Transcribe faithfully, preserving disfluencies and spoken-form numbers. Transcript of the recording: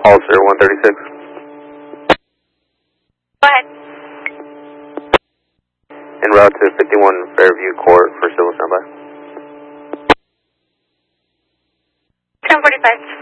Hollister one thirty-six. Go ahead. En route to fifty-one Fairview Court for civil standby. ten forty-five.